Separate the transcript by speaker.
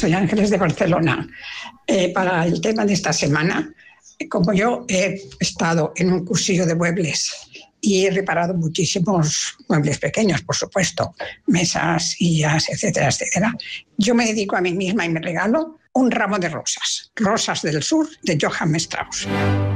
Speaker 1: Soy Ángeles de Barcelona. Para el tema de esta semana, como yo he estado en un cursillo de muebles y he reparado muchísimos muebles pequeños, por supuesto, mesas, sillas, etcétera, etcétera, yo me dedico a mí misma y me regalo un ramo de rosas, rosas del sur de Johann Strauss.